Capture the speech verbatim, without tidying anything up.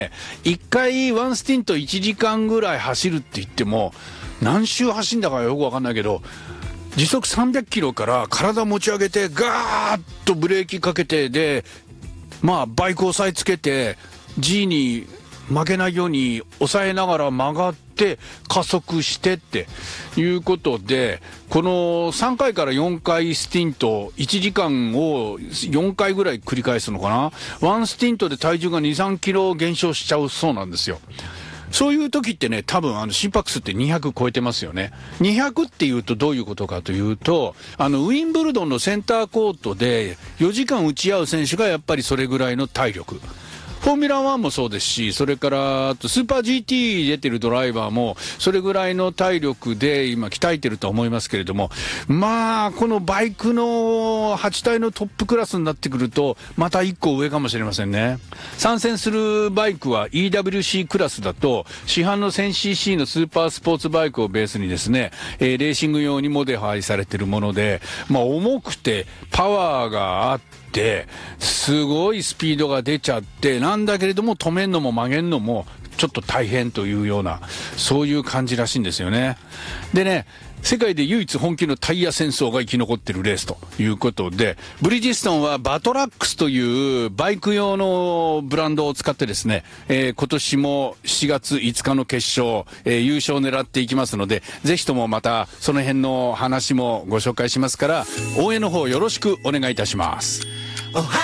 一回ワンスティントいちじかんぐらい走るって言っても、何周走んだかよくわかんないけど、時速さんびゃくキロから体持ち上げてガーッとブレーキかけて、でまあバイク押さえつけて G に負けないように抑えながら曲がって加速してっていうことで、このさんかいからよんかいスティントいちじかんをよんかいぐらい繰り返すのかな。ワンスティントで体重がに、さんキロ減少しちゃうそうなんですよ。そういう時ってね、多分あの心拍数ってにひゃく超えてますよね。にひゃくっていうとどういうことかというと、あのウィンブルドンのセンターコートでよじかん打ち合う選手がやっぱりそれぐらいの体力。フォーミュラワンもそうですし、それからあとスーパー ジーティー 出てるドライバーもそれぐらいの体力で今鍛えてると思いますけれども、まあこのバイクのはち体のトップクラスになってくるとまたいっこ上かもしれませんね。参戦するバイクは イーダブリューシー クラスだと市販の せんシーシー のスーパースポーツバイクをベースにですね、えー、レーシング用にモデファイされてるもので、まあ重くてパワーがあってすごいスピードが出ちゃって、なんだけれども止めんのも曲げんのもちょっと大変というような、そういう感じらしいんですよね。でね、世界で唯一本気のタイヤ戦争が生き残ってるレースということで、ブリヂストンはバトラックスというバイク用のブランドを使ってですね、えー、今年もしちがついつかの決勝、えー、優勝を狙っていきますので、ぜひともまたその辺の話もご紹介しますから、応援の方よろしくお願いいたします。